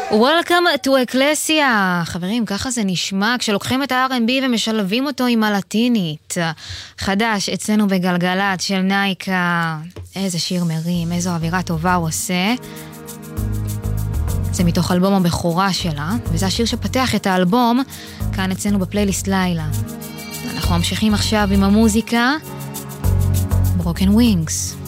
Welcome to Ecclesia. חברים, ככה זה נשמע כשלוקחים את ה-R&B ומשלבים אותו עם הלטינית. חדש אצלנו בגלגלת של נייקה. איזה שיר מרים, איזו אווירה טובה הוא עושה. זה מתוך אלבום הבכורה שלה, וזה השיר שפתח את האלבום כאן אצלנו בפלייליסט לילה. אנחנו ממשיכים עכשיו עם המוזיקה Broken Wings.